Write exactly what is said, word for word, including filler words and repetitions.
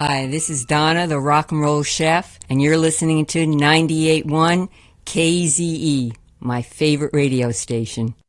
Hi, this is Donna, the Rock and Roll Chef, and you're listening to ninety-eight point one K Z E, my favorite radio station.